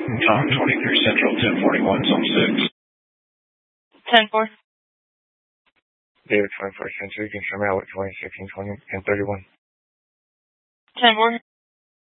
Tom 23 Central, 1041, Zone 6. 10-4. David 21st Century, confirm out with 26 and 20 and 31. 10-4.